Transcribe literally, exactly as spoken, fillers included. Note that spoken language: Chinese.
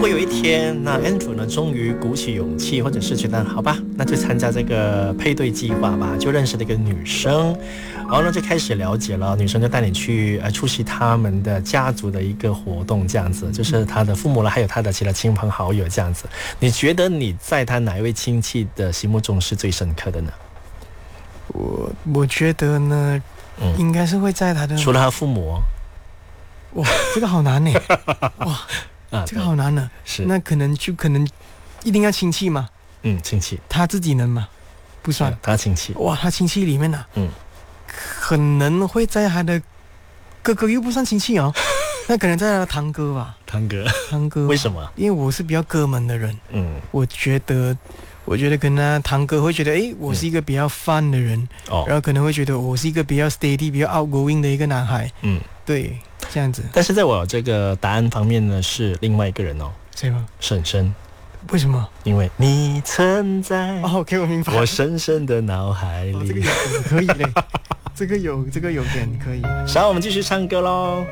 果有一天，那 Andrew 呢，终于鼓起勇气，或者是觉得好吧，那就参加这个配对计划吧，就认识了一个女生，然后呢就开始了解了，女生就带你去呃出席他们的家族的一个活动，这样子，就是他的父母了，还有他的其他亲朋好友这样子。你觉得你在他哪一位亲戚的心目中是最深刻的呢？ 我我觉得呢，嗯、应该是会在他的除了他父母、哦。 哇，这个好难呢！哇，啊、这个好难呢。 是， 那可能就可能一定要亲戚嘛。 嗯，亲戚。 他自己能吗？不算。嗯、 他亲戚。 哇，他亲戚里面呢、啊，嗯，可能会在他的哥哥又不算亲戚哦，那可能在他的堂哥吧。 堂哥。 堂哥。 为什么？ 因为我是比较哥们的人。 嗯， 我觉得。我觉得可能堂哥会觉得，哎，我是一个比较 fun 的人，嗯、然后可能会觉得我是一个比较 steady、比较 outgoing 的一个男孩。嗯，对，这样子。 但是在我这个答案方面呢，是另外一个人哦。 谁吗？ 婶婶。 为什么？ 因为你存在。 哦 ，OK， 我明白。 我深深的脑海里。 哦、这个有可以嘞，这个有这个有点可以。 好，我们继续唱歌喽。